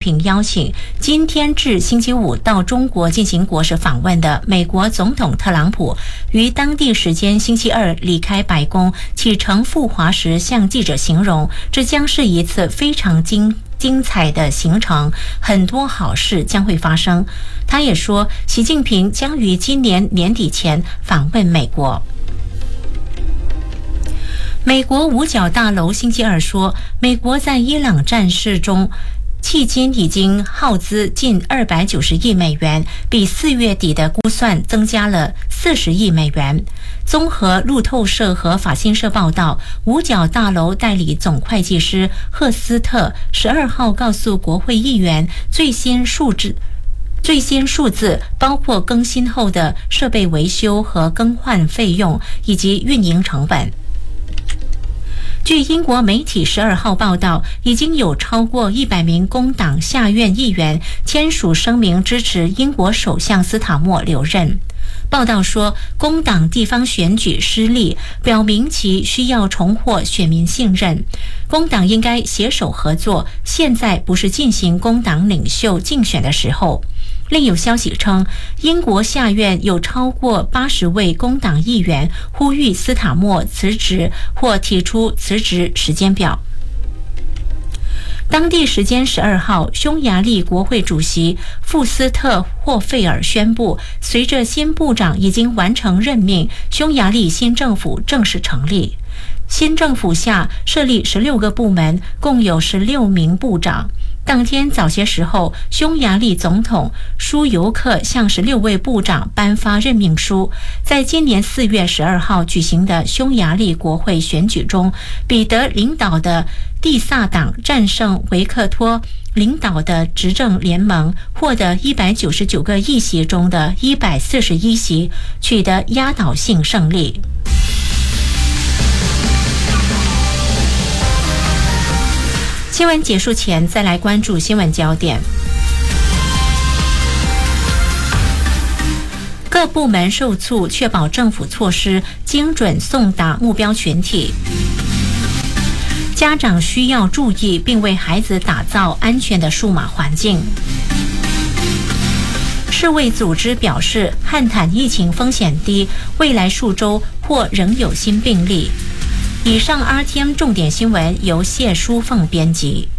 平邀请今天至星期五到中国进行国事访问的美国总统特朗普，于当地时间星期二离开白宫，启程赴华时向记者形容，这将是一次非常精彩的行程，很多好事将会发生。他也说，习近平将于今年年底前访问美国。美国五角大楼星期二说，美国在伊朗战事中迄今已经耗资近290亿美元，比4月底的估算增加了40亿美元。综合路透社和法新社报道，五角大楼代理总会计师赫斯特12号告诉国会议员，最新数字包括更新后的设备维修和更换费用以及运营成本。据英国媒体12号报道，已经有超过100名工党下院议员签署声明支持英国首相斯塔默留任。报道说，工党地方选举失利，表明其需要重获选民信任。工党应该携手合作，现在不是进行工党领袖竞选的时候。另有消息称，英国下院有超过80位工党议员呼吁斯塔默辞职或提出辞职时间表。当地时间12号，匈牙利国会主席富斯特霍费尔宣布，随着新部长已经完成任命，匈牙利新政府正式成立。新政府下设立16个部门，共有16名部长。当天早些时候，匈牙利总统舒尤克向16位部长颁发任命书。在今年4月12号举行的匈牙利国会选举中，彼得领导的蒂萨党战胜维克托领导的执政联盟，获得199个议席中的141席，取得压倒性胜利。新闻结束前，再来关注新闻焦点。各部门受促，确保政府措施精准送达目标群体。家长需要注意，并为孩子打造安全的数码环境。世卫组织表示，汉坦疫情风险低，未来数周或仍有新病例。以上 RTM 重点新闻由谢淑凤编辑。